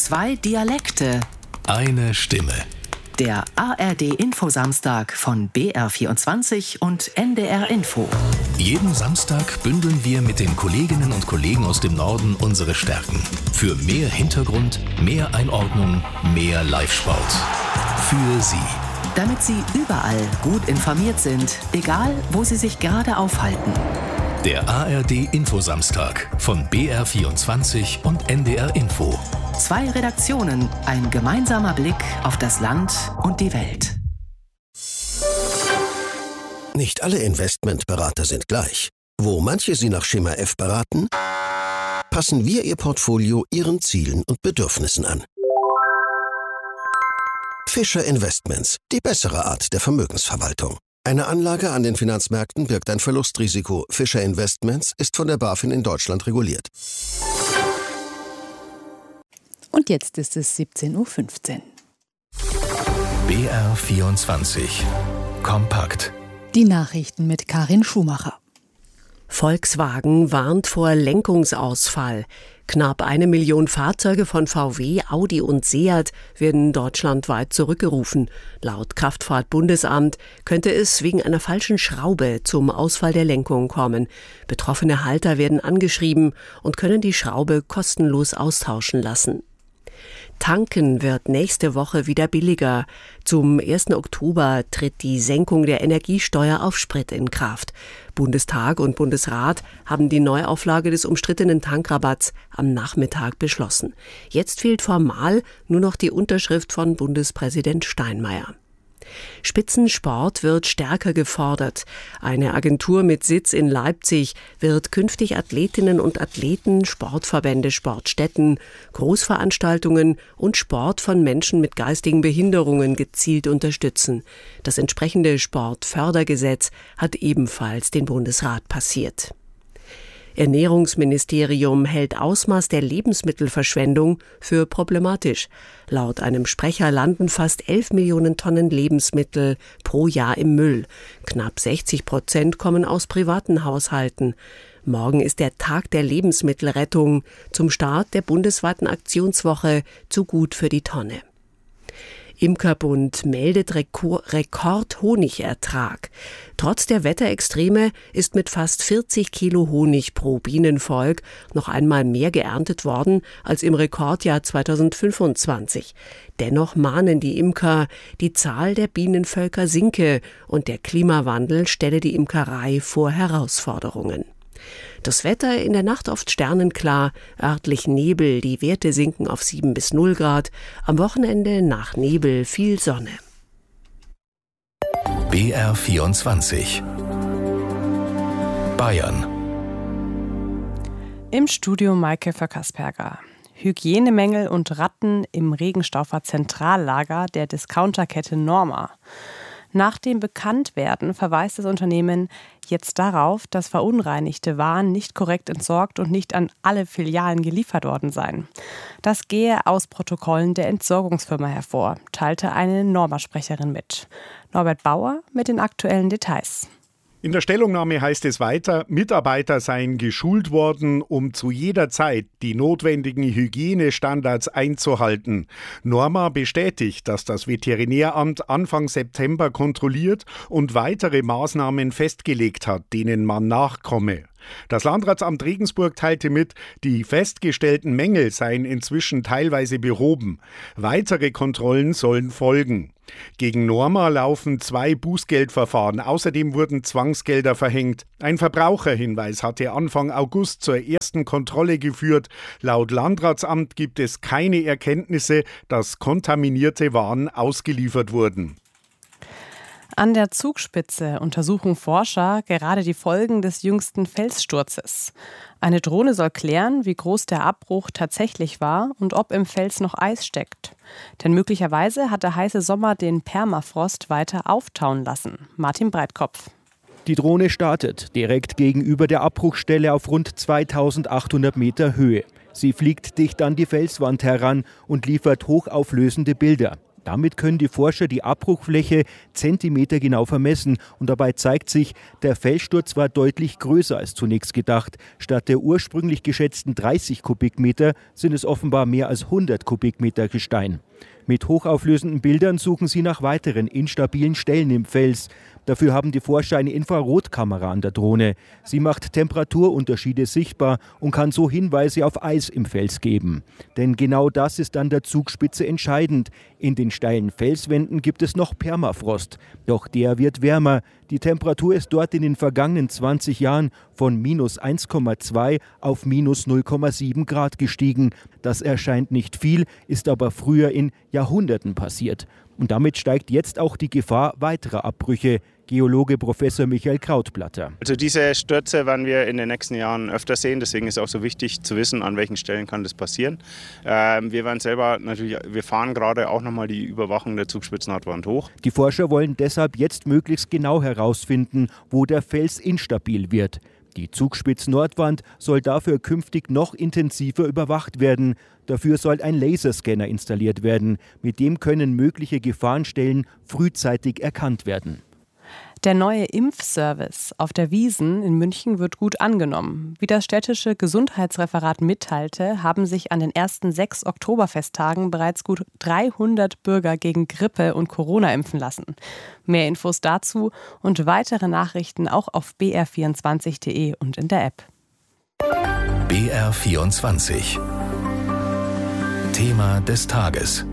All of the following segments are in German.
Zwei Dialekte. Eine Stimme. Der ARD-Infosamstag von BR24 und NDR Info. Jeden Samstag bündeln wir mit den Kolleginnen und Kollegen aus dem Norden unsere Stärken. Für mehr Hintergrund, mehr Einordnung, mehr Live-Sport. Für Sie. Damit Sie überall gut informiert sind, egal wo Sie sich gerade aufhalten. Der ARD-Infosamstag von BR24 und NDR Info. Zwei Redaktionen, ein gemeinsamer Blick auf das Land und die Welt. Nicht alle Investmentberater sind gleich. Wo manche Sie nach Schema F beraten, passen wir Ihr Portfolio Ihren Zielen und Bedürfnissen an. Fischer Investments, die bessere Art der Vermögensverwaltung. Eine Anlage an den Finanzmärkten birgt ein Verlustrisiko. Fischer Investments ist von der BaFin in Deutschland reguliert. Und jetzt ist es 17:15 Uhr. BR24 Kompakt. Die Nachrichten mit Karin Schumacher. Volkswagen warnt vor Lenkungsausfall. Knapp 1 Million Fahrzeuge von VW, Audi und Seat werden deutschlandweit zurückgerufen. Laut Kraftfahrtbundesamt könnte es wegen einer falschen Schraube zum Ausfall der Lenkung kommen. Betroffene Halter werden angeschrieben und können die Schraube kostenlos austauschen lassen. Tanken wird nächste Woche wieder billiger. Zum 1. Oktober tritt die Senkung der Energiesteuer auf Sprit in Kraft. Bundestag und Bundesrat haben die Neuauflage des umstrittenen Tankrabatts am Nachmittag beschlossen. Jetzt fehlt formal nur noch die Unterschrift von Bundespräsident Steinmeier. Spitzensport wird stärker gefordert. Eine Agentur mit Sitz in Leipzig wird künftig Athletinnen und Athleten, Sportverbände, Sportstätten, Großveranstaltungen und Sport von Menschen mit geistigen Behinderungen gezielt unterstützen. Das entsprechende Sportfördergesetz hat ebenfalls den Bundesrat passiert. Ernährungsministerium hält Ausmaß der Lebensmittelverschwendung für problematisch. Laut einem Sprecher landen fast 11 Millionen Tonnen Lebensmittel pro Jahr im Müll. Knapp 60% kommen aus privaten Haushalten. Morgen ist der Tag der Lebensmittelrettung zum Start der bundesweiten Aktionswoche zu Gut für die Tonne. Imkerbund meldet Rekord-Honigertrag. Trotz der Wetterextreme ist mit fast 40 Kilo Honig pro Bienenvolk noch einmal mehr geerntet worden als im Rekordjahr 2025. Dennoch mahnen die Imker, die Zahl der Bienenvölker sinke und der Klimawandel stelle die Imkerei vor Herausforderungen. Das Wetter in der Nacht oft sternenklar, örtlich Nebel, die Werte sinken auf 7 bis 0 Grad, am Wochenende nach Nebel viel Sonne. BR24 Bayern. Im Studio Maike Vöckersperger. Hygienemängel und Ratten im Regenstaufer Zentrallager der Discounterkette Norma. Nach dem Bekanntwerden verweist das Unternehmen jetzt darauf, dass verunreinigte Waren nicht korrekt entsorgt und nicht an alle Filialen geliefert worden seien. Das gehe aus Protokollen der Entsorgungsfirma hervor, teilte eine Norma-Sprecherin mit. Norbert Bauer mit den aktuellen Details. In der Stellungnahme heißt es weiter, Mitarbeiter seien geschult worden, um zu jeder Zeit die notwendigen Hygienestandards einzuhalten. Norma bestätigt, dass das Veterinäramt Anfang September kontrolliert und weitere Maßnahmen festgelegt hat, denen man nachkomme. Das Landratsamt Regensburg teilte mit, die festgestellten Mängel seien inzwischen teilweise behoben. Weitere Kontrollen sollen folgen. Gegen Norma laufen 2 Bußgeldverfahren. Außerdem wurden Zwangsgelder verhängt. Ein Verbraucherhinweis hatte Anfang August zur ersten Kontrolle geführt. Laut Landratsamt gibt es keine Erkenntnisse, dass kontaminierte Waren ausgeliefert wurden. An der Zugspitze untersuchen Forscher gerade die Folgen des jüngsten Felssturzes. Eine Drohne soll klären, wie groß der Abbruch tatsächlich war und ob im Fels noch Eis steckt. Denn möglicherweise hat der heiße Sommer den Permafrost weiter auftauen lassen. Martin Breitkopf. Die Drohne startet direkt gegenüber der Abbruchstelle auf rund 2800 Meter Höhe. Sie fliegt dicht an die Felswand heran und liefert hochauflösende Bilder. Damit können die Forscher die Abbruchfläche zentimetergenau vermessen und dabei zeigt sich, der Felssturz war deutlich größer als zunächst gedacht. Statt der ursprünglich geschätzten 30 Kubikmeter sind es offenbar mehr als 100 Kubikmeter Gestein. Mit hochauflösenden Bildern suchen sie nach weiteren instabilen Stellen im Fels. Dafür haben die Forscher eine Infrarotkamera an der Drohne. Sie macht Temperaturunterschiede sichtbar und kann so Hinweise auf Eis im Fels geben. Denn genau das ist an der Zugspitze entscheidend. In den steilen Felswänden gibt es noch Permafrost. Doch der wird wärmer. Die Temperatur ist dort in den vergangenen 20 Jahren von minus 1,2 auf minus 0,7 Grad gestiegen. Das erscheint nicht viel, ist aber früher in Jahrhunderten passiert. Und damit steigt jetzt auch die Gefahr weiterer Abbrüche. Geologe Professor Michael Krautblatter. Also diese Stürze werden wir in den nächsten Jahren öfter sehen. Deswegen ist es auch so wichtig zu wissen, an welchen Stellen kann das passieren. Wir werden selber natürlich, wir fahren gerade auch nochmal die Überwachung der Zugspitzennordwand hoch. Die Forscher wollen deshalb jetzt möglichst genau herausfinden, wo der Fels instabil wird. Die Zugspitznordwand soll dafür künftig noch intensiver überwacht werden. Dafür soll ein Laserscanner installiert werden. Mit dem können mögliche Gefahrenstellen frühzeitig erkannt werden. Der neue Impfservice auf der Wiesn in München wird gut angenommen. Wie das städtische Gesundheitsreferat mitteilte, haben sich an den ersten 6 Oktoberfesttagen bereits gut 300 Bürger gegen Grippe und Corona impfen lassen. Mehr Infos dazu und weitere Nachrichten auch auf br24.de und in der App. BR24 Thema des Tages.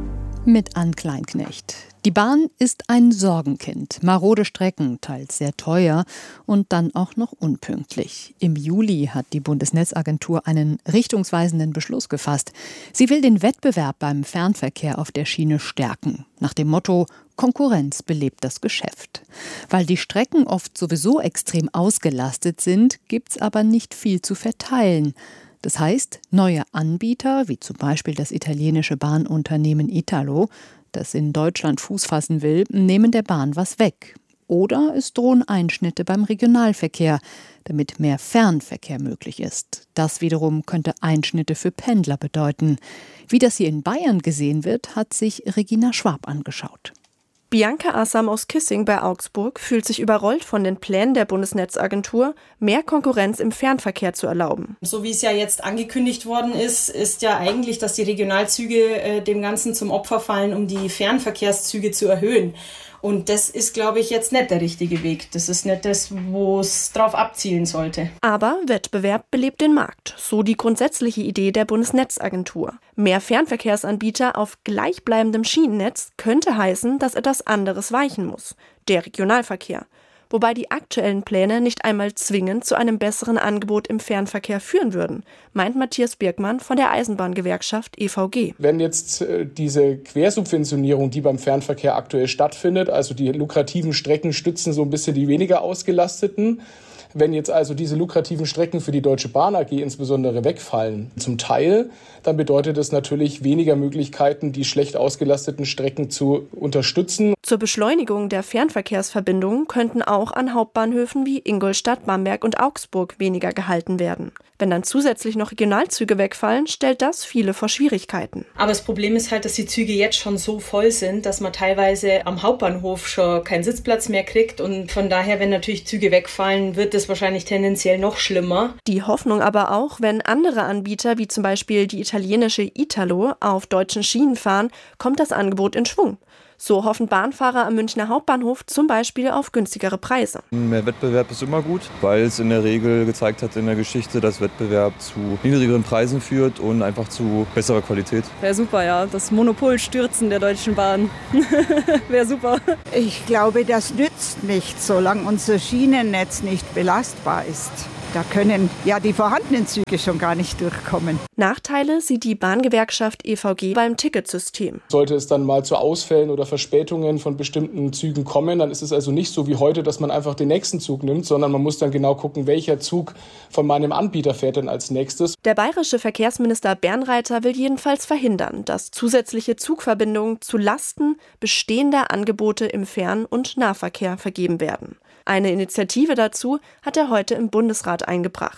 Mit Ann Kleinknecht. Die Bahn ist ein Sorgenkind. Marode Strecken, teils sehr teuer und dann auch noch unpünktlich. Im Juli hat die Bundesnetzagentur einen richtungsweisenden Beschluss gefasst. Sie will den Wettbewerb beim Fernverkehr auf der Schiene stärken. Nach dem Motto: Konkurrenz belebt das Geschäft. Weil die Strecken oft sowieso extrem ausgelastet sind, gibt's aber nicht viel zu verteilen. Das heißt, neue Anbieter, wie zum Beispiel das italienische Bahnunternehmen Italo, das in Deutschland Fuß fassen will, nehmen der Bahn was weg. Oder es drohen Einschnitte beim Regionalverkehr, damit mehr Fernverkehr möglich ist. Das wiederum könnte Einschnitte für Pendler bedeuten. Wie das hier in Bayern gesehen wird, hat sich Regina Schwab angeschaut. Bianca Assam aus Kissing bei Augsburg fühlt sich überrollt von den Plänen der Bundesnetzagentur, mehr Konkurrenz im Fernverkehr zu erlauben. So wie es ja jetzt angekündigt worden ist, ist ja eigentlich, dass die Regionalzüge dem Ganzen zum Opfer fallen, um die Fernverkehrszüge zu erhöhen. Und das ist, glaube ich, jetzt nicht der richtige Weg. Das ist nicht das, wo es drauf abzielen sollte. Aber Wettbewerb belebt den Markt. So die grundsätzliche Idee der Bundesnetzagentur. Mehr Fernverkehrsanbieter auf gleichbleibendem Schienennetz könnte heißen, dass etwas anderes weichen muss. Der Regionalverkehr. Wobei die aktuellen Pläne nicht einmal zwingend zu einem besseren Angebot im Fernverkehr führen würden, meint Matthias Birkmann von der Eisenbahngewerkschaft EVG. Wenn jetzt diese Quersubventionierung, die beim Fernverkehr aktuell stattfindet, also die lukrativen Strecken stützen so ein bisschen die weniger ausgelasteten, wenn jetzt also diese lukrativen Strecken für die Deutsche Bahn AG insbesondere wegfallen, zum Teil, dann bedeutet es natürlich weniger Möglichkeiten, die schlecht ausgelasteten Strecken zu unterstützen. Zur Beschleunigung der Fernverkehrsverbindungen könnten auch an Hauptbahnhöfen wie Ingolstadt, Bamberg und Augsburg weniger gehalten werden. Wenn dann zusätzlich noch Regionalzüge wegfallen, stellt das viele vor Schwierigkeiten. Aber das Problem ist halt, dass die Züge jetzt schon so voll sind, dass man teilweise am Hauptbahnhof schon keinen Sitzplatz mehr kriegt. Und von daher, wenn natürlich Züge wegfallen, wird es wahrscheinlich tendenziell noch schlimmer. Die Hoffnung aber auch, wenn andere Anbieter, wie zum Beispiel die italienische Italo, auf deutschen Schienen fahren, kommt das Angebot in Schwung. So hoffen Bahnfahrer am Münchner Hauptbahnhof zum Beispiel auf günstigere Preise. Mehr Wettbewerb ist immer gut, weil es in der Regel gezeigt hat in der Geschichte, dass Wettbewerb zu niedrigeren Preisen führt und einfach zu besserer Qualität. Wäre super, ja. Das Monopol stürzen der Deutschen Bahn. Wäre super. Ich glaube, das nützt nichts, solange unser Schienennetz nicht belastbar ist. Da können ja die vorhandenen Züge schon gar nicht durchkommen. Nachteile sieht die Bahngewerkschaft EVG beim Ticketsystem. Sollte es dann mal zu Ausfällen oder Verspätungen von bestimmten Zügen kommen, dann ist es also nicht so wie heute, dass man einfach den nächsten Zug nimmt, sondern man muss dann genau gucken, welcher Zug von meinem Anbieter fährt denn als nächstes. Der bayerische Verkehrsminister Bernreiter will jedenfalls verhindern, dass zusätzliche Zugverbindungen zu Lasten bestehender Angebote im Fern- und Nahverkehr vergeben werden. Eine Initiative dazu hat er heute im Bundesrat eingebracht.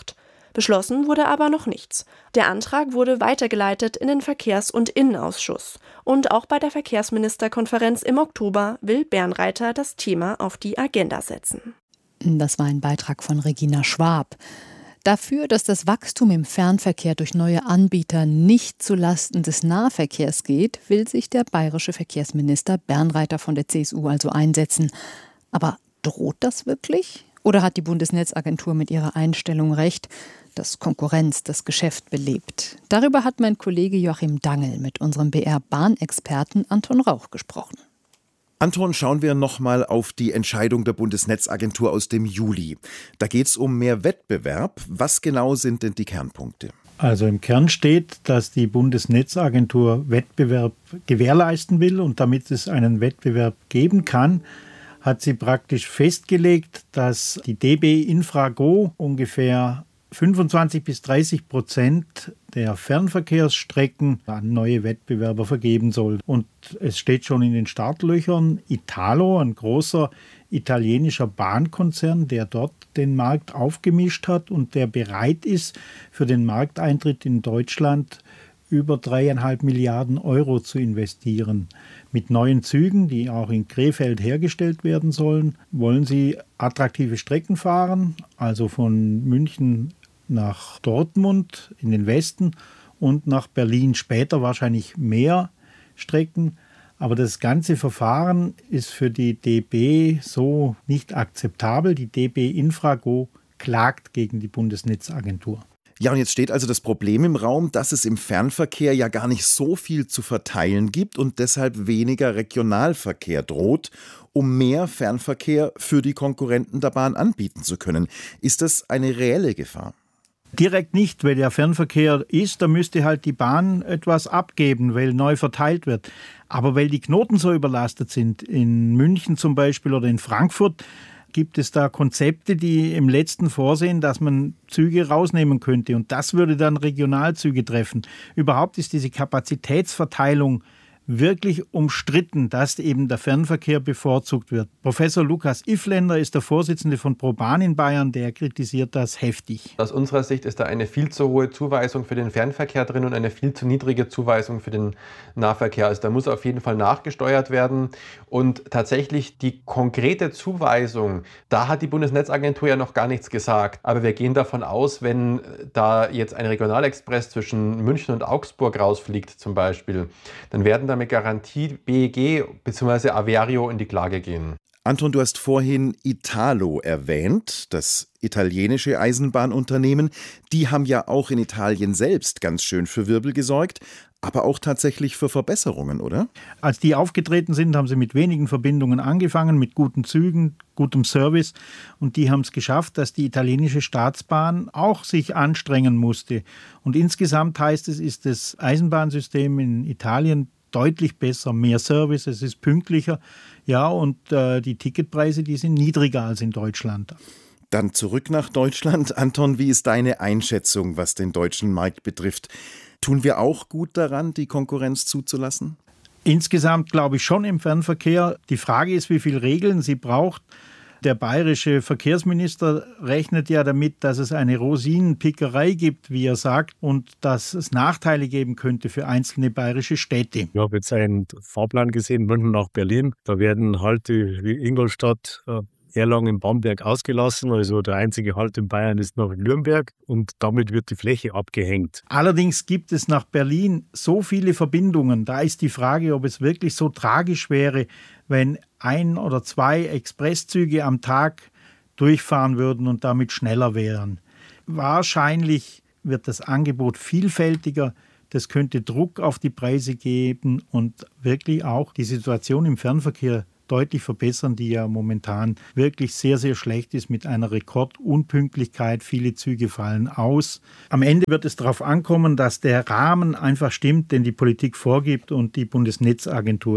Beschlossen wurde aber noch nichts. Der Antrag wurde weitergeleitet in den Verkehrs- und Innenausschuss. Und auch bei der Verkehrsministerkonferenz im Oktober will Bernreiter das Thema auf die Agenda setzen. Das war ein Beitrag von Regina Schwab. Dafür, dass das Wachstum im Fernverkehr durch neue Anbieter nicht zulasten des Nahverkehrs geht, will sich der bayerische Verkehrsminister Bernreiter von der CSU also einsetzen. Aber droht das wirklich? Oder hat die Bundesnetzagentur mit ihrer Einstellung recht, dass Konkurrenz das Geschäft belebt? Darüber hat mein Kollege Joachim Dangel mit unserem BR-Bahnexperten Anton Rauch gesprochen. Anton, schauen wir nochmal auf die Entscheidung der Bundesnetzagentur aus dem Juli. Da geht es um mehr Wettbewerb. Was genau sind denn die Kernpunkte? Also im Kern steht, dass die Bundesnetzagentur Wettbewerb gewährleisten will, und damit es einen Wettbewerb geben kann, hat sie praktisch festgelegt, dass die DB Infrago ungefähr 25-30% der Fernverkehrsstrecken an neue Wettbewerber vergeben soll. Und es steht schon in den Startlöchern Italo, ein großer italienischer Bahnkonzern, der dort den Markt aufgemischt hat und der bereit ist, für den Markteintritt in Deutschland über 3,5 Milliarden Euro zu investieren. Mit neuen Zügen, die auch in Krefeld hergestellt werden sollen, wollen sie attraktive Strecken fahren, also von München nach Dortmund in den Westen und nach Berlin. Später wahrscheinlich mehr Strecken. Aber das ganze Verfahren ist für die DB so nicht akzeptabel. Die DB Infrago klagt gegen die Bundesnetzagentur. Ja, und jetzt steht also das Problem im Raum, dass es im Fernverkehr ja gar nicht so viel zu verteilen gibt und deshalb weniger Regionalverkehr droht, um mehr Fernverkehr für die Konkurrenten der Bahn anbieten zu können. Ist das eine reelle Gefahr? Direkt nicht, weil der Fernverkehr ist, da müsste halt die Bahn etwas abgeben, weil neu verteilt wird. Aber weil die Knoten so überlastet sind, in München zum Beispiel oder in Frankfurt, gibt es da Konzepte, die im letzten vorsehen, dass man Züge rausnehmen könnte. Und das würde dann Regionalzüge treffen. Überhaupt ist diese Kapazitätsverteilung wirklich umstritten, dass eben der Fernverkehr bevorzugt wird. Professor Lukas Iffländer ist der Vorsitzende von ProBahn in Bayern, der kritisiert das heftig. Aus unserer Sicht ist da eine viel zu hohe Zuweisung für den Fernverkehr drin und eine viel zu niedrige Zuweisung für den Nahverkehr. Also da muss auf jeden Fall nachgesteuert werden. Und tatsächlich die konkrete Zuweisung, da hat die Bundesnetzagentur ja noch gar nichts gesagt. Aber wir gehen davon aus, wenn da jetzt ein Regionalexpress zwischen München und Augsburg rausfliegt zum Beispiel, dann werden da mit Garantie BEG bzw. Averio in die Klage gehen. Anton, du hast vorhin Italo erwähnt, das italienische Eisenbahnunternehmen. Die haben ja auch in Italien selbst ganz schön für Wirbel gesorgt, aber auch tatsächlich für Verbesserungen, oder? Als die aufgetreten sind, haben sie mit wenigen Verbindungen angefangen, mit guten Zügen, gutem Service. Und die haben es geschafft, dass die italienische Staatsbahn auch sich anstrengen musste. Und insgesamt heißt es, ist das Eisenbahnsystem in Italien deutlich besser, mehr Service, es ist pünktlicher, ja, und die Ticketpreise, die sind niedriger als in Deutschland. Dann zurück nach Deutschland. Anton, wie ist deine Einschätzung, was den deutschen Markt betrifft? Tun wir auch gut daran, die Konkurrenz zuzulassen? Insgesamt glaube ich schon im Fernverkehr. Die Frage ist, wie viele Regeln sie braucht. Der bayerische Verkehrsminister rechnet ja damit, dass es eine Rosinenpickerei gibt, wie er sagt, und dass es Nachteile geben könnte für einzelne bayerische Städte. Ich habe jetzt einen Fahrplan gesehen, München nach Berlin. Da werden Halte wie Ingolstadt, Erlangen, Bamberg ausgelassen. Also der einzige Halt in Bayern ist noch in Nürnberg und damit wird die Fläche abgehängt. Allerdings gibt es nach Berlin so viele Verbindungen. Da ist die Frage, ob es wirklich so tragisch wäre, wenn 1 oder 2 Expresszüge am Tag durchfahren würden und damit schneller wären. Wahrscheinlich wird das Angebot vielfältiger. Das könnte Druck auf die Preise geben und wirklich auch die Situation im Fernverkehr deutlich verbessern, die ja momentan wirklich sehr, sehr schlecht ist mit einer Rekordunpünktlichkeit. Viele Züge fallen aus. Am Ende wird es darauf ankommen, dass der Rahmen einfach stimmt, den die Politik vorgibt und die Bundesnetzagentur.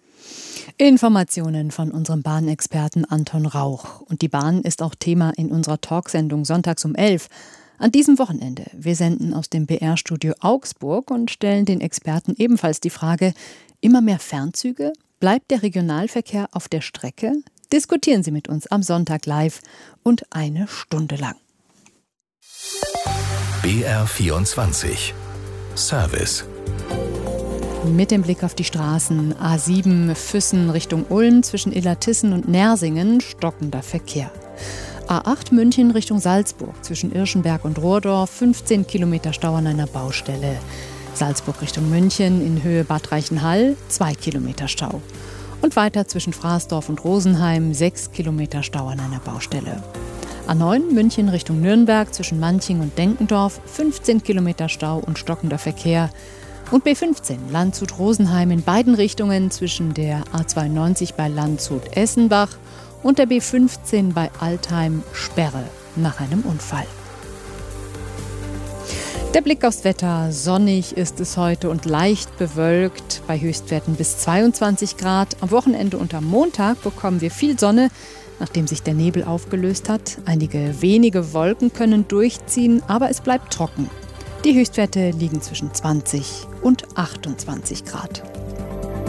Informationen von unserem Bahnexperten Anton Rauch. Und die Bahn ist auch Thema in unserer Talksendung sonntags um 11. An diesem Wochenende. Wir senden aus dem BR-Studio Augsburg und stellen den Experten ebenfalls die Frage, immer mehr Fernzüge? Bleibt der Regionalverkehr auf der Strecke? Diskutieren Sie mit uns am Sonntag live und 1 Stunde lang. BR24 Service. Mit dem Blick auf die Straßen A7 Füssen Richtung Ulm zwischen Illertissen und Nersingen stockender Verkehr. A8 München Richtung Salzburg zwischen Irschenberg und Rohrdorf 15 Kilometer Stau an einer Baustelle. Salzburg Richtung München in Höhe Bad Reichenhall 2 Kilometer Stau. Und weiter zwischen Fraßdorf und Rosenheim 6 Kilometer Stau an einer Baustelle. A9 München Richtung Nürnberg zwischen Manching und Denkendorf 15 Kilometer Stau und stockender Verkehr. Und B15 Landshut-Rosenheim in beiden Richtungen zwischen der A92 bei Landshut-Essenbach und der B15 bei Altheim Sperre nach einem Unfall. Der Blick aufs Wetter. Sonnig ist es heute und leicht bewölkt bei Höchstwerten bis 22 Grad. Am Wochenende und am Montag bekommen wir viel Sonne, nachdem sich der Nebel aufgelöst hat. Einige wenige Wolken können durchziehen, aber es bleibt trocken. Die Höchstwerte liegen zwischen 20 und 28 Grad.